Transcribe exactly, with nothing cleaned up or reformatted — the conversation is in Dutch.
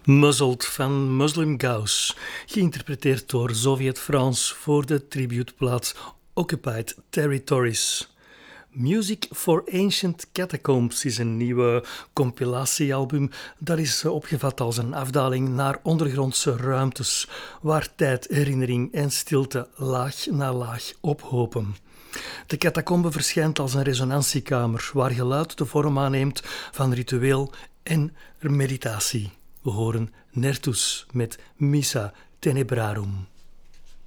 Muzzled van Muslim Gauss, geïnterpreteerd door Sovjet France voor de tributeplaat Occupied Territories. Music for Ancient Catacombs is een nieuwe compilatiealbum dat is opgevat als een afdaling naar ondergrondse ruimtes, waar tijd, herinnering en stilte laag na laag ophopen. De catacombe verschijnt als een resonantiekamer waar geluid de vorm aanneemt van ritueel en meditatie. We horen Nertus met Missa Tenebrarum.